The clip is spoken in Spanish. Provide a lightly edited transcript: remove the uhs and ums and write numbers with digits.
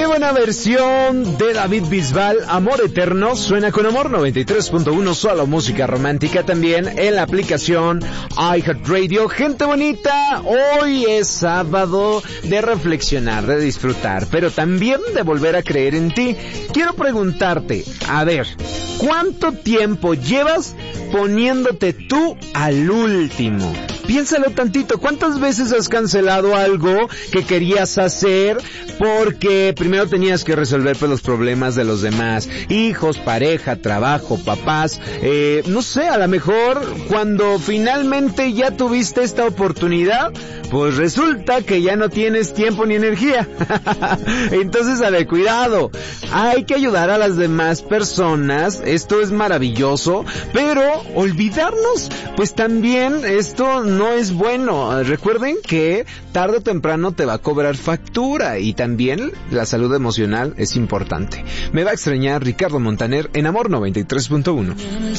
Qué buena versión de David Bisbal, Amor Eterno, suena con Amor 93.1, solo música romántica, también en la aplicación iHeartRadio. Gente bonita, hoy es sábado de reflexionar, de disfrutar, pero también de volver a creer en ti. Quiero preguntarte, a ver, ¿cuánto tiempo llevas poniéndote tú al último? Piénsalo tantito, ¿cuántas veces has cancelado algo que querías hacer porque primero tenías que resolver pues, los problemas de los demás? Hijos, pareja, trabajo, papás, no sé, a lo mejor cuando finalmente ya tuviste esta oportunidad, pues resulta que ya no tienes tiempo ni energía. Entonces, a ver, cuidado, hay que ayudar a las demás personas, esto es maravilloso, pero olvidarnos, pues también esto no es bueno. Recuerden que tarde o temprano te va a cobrar factura y también la salud emocional es importante. Me va a extrañar Ricardo Montaner en Amor 93.1.